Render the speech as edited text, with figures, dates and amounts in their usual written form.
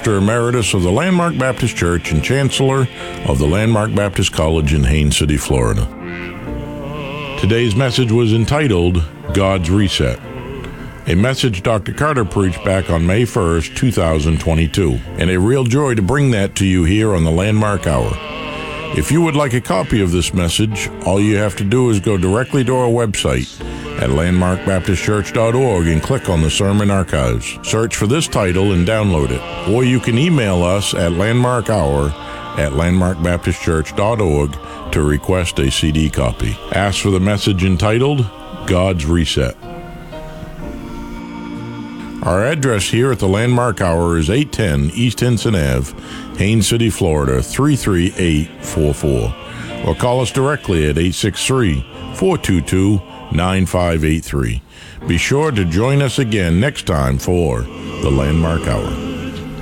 Pastor Emeritus of the Landmark Baptist Church and Chancellor of the Landmark Baptist College in Haines City, Florida. Today's message was entitled, God's Reset, a message Dr. Carter preached back on May 1st, 2022, and a real joy to bring that to you here on the Landmark Hour. If you would like a copy of this message, all you have to do is go directly to our website at landmarkbaptistchurch.org and click on the Sermon Archives. Search for this title and download it. Or you can email us at landmarkhour@landmarkbaptistchurch.org to request a CD copy. Ask for the message entitled, God's Reset. Our address here at the Landmark Hour is 810 East Henson Ave, Haines City, Florida, 33844. Or call us directly at 863-422-9583. Be sure to join us again next time for the Landmark Hour.